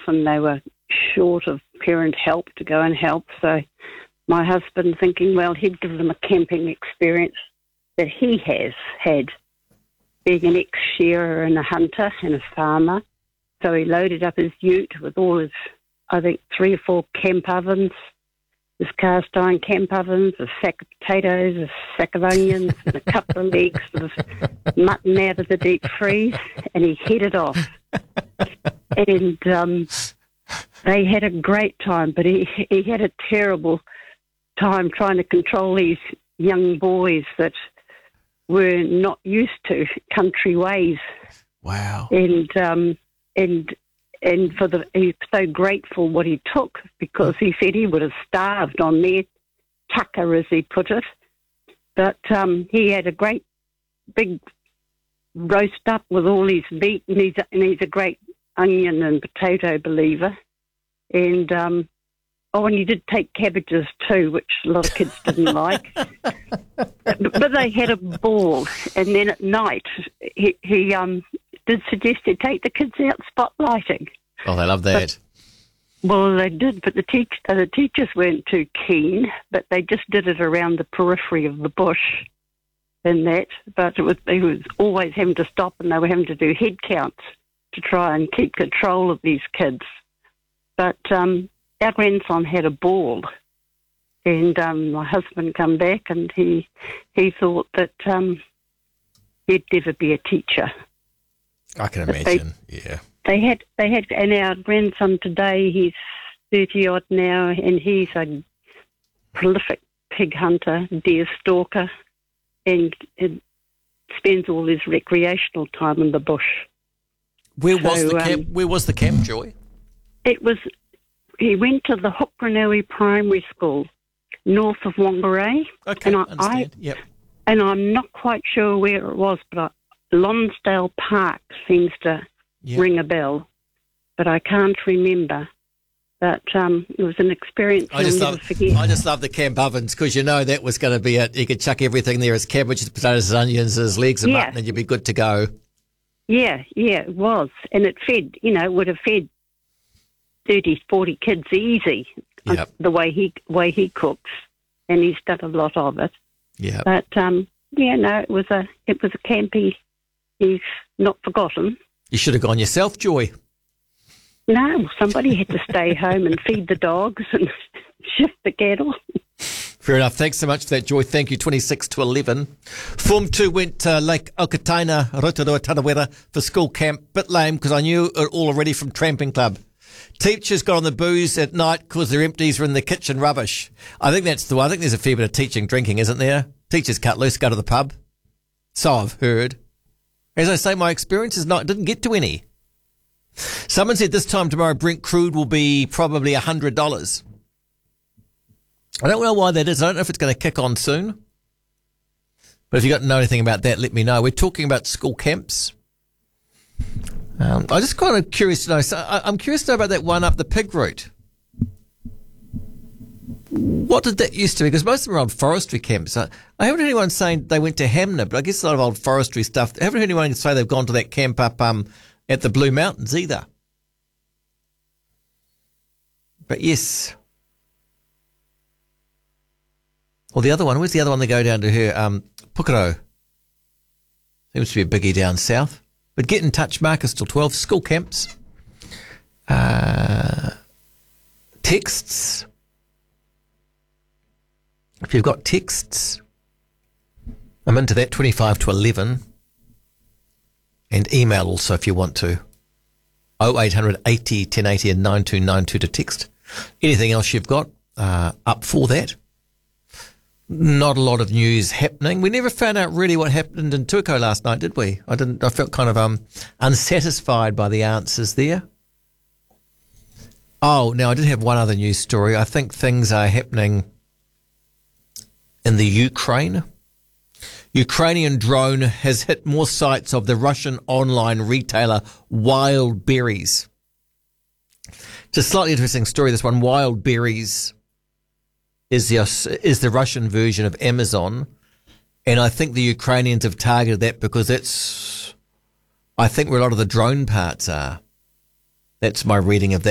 often they were short of parent help to go and help. So my husband thinking, well, he'd give them a camping experience that he has had, being an ex-shearer and a hunter and a farmer. So he loaded up his ute with all his, I think, 3 or 4 camp ovens, his cast iron camp ovens, a sack of potatoes, a sack of onions, and a couple of legs of mutton out of the deep freeze, and he headed off. And they had a great time, but he had a terrible time trying to control these young boys that were not used to country ways. Wow. And he's so grateful what he took, because he said he would have starved on their tucker, as he put it. But he had a great big roast up with all his meat, and he's a great onion and potato believer. And and he did take cabbages too, which a lot of kids didn't like. But they had a ball. And then at night, he did suggest he take the kids out spotlighting. Oh, they love that. Well, they did, but the teachers weren't too keen, but they just did it around the periphery of the bush and that. But it was always having to stop, and they were having to do head counts to try and keep control of these kids. But our grandson had a ball, and my husband come back, and he thought that he'd never be a teacher. I can imagine, yeah. They had, and our grandson today, he's 30-odd now, and he's a prolific pig hunter, deer stalker, and spends all his recreational time in the bush. Where was the camp, Joy? He went to the Hukranui Primary School, north of Whangarei. Okay, and understand. Yep. And I'm not quite sure where it was, but Lonsdale Park seems to ring a bell, but I can't remember. But it was an experience I'll never forget. I just love the camp ovens, because you know that was going to be it. You could chuck everything there as cabbages, potatoes, onions, as legs of mutton, and you'd be good to go. Yeah, it was. And it fed, would have fed 30, 40 kids easy, the way he cooks, and he's done a lot of it. Yeah. But it was a campy. He's not forgotten. You should have gone yourself, Joy. No, somebody had to stay home and feed the dogs and shift the cattle. Fair enough. Thanks so much for that, Joy. Thank you. 26 to 11. Form 2 went to Lake Okataina, Rotorua, Tarawera for school camp. Bit lame, because I knew it all already from Tramping Club. Teachers got on the booze at night because their empties were in the kitchen rubbish. I think that's the one. I think there's a fair bit of teaching drinking, isn't there? Teachers cut loose, go to the pub. So I've heard. As I say, my experience didn't get to any. Someone said this time tomorrow Brent crude will be probably $100. I don't know why that is. I don't know if it's going to kick on soon. But if you got to know anything about that, let me know. We're talking about school camps. I'm just kind of curious to know. So I'm curious to know about that one up the pig route. What did that used to be? Because most of them are old forestry camps. I haven't heard anyone saying they went to Hamner, but I guess a lot of old forestry stuff. I haven't heard anyone say they've gone to that camp up at the Blue Mountains either. But yes. Or the other one. Where's the other one they go down to here? Pukaro. Seems to be a biggie down south. But get in touch, Marcus, till 12. School camps. Texts. If you've got texts, I'm into that, 25 to 11. And email also if you want to. 0800 80 1080 and 9292 to text. Anything else you've got up for that? Not a lot of news happening. We never found out really what happened in Tuako last night, did we? I felt kind of unsatisfied by the answers there. Oh, now I did have one other news story. I think things are happening in the Ukraine. Ukrainian drone has hit more sites of the Russian online retailer Wild Berries. It's a slightly interesting story, this one. Wild Berries is the Russian version of Amazon, and I think the Ukrainians have targeted that because that's, I think, where a lot of the drone parts are. That's my reading of that.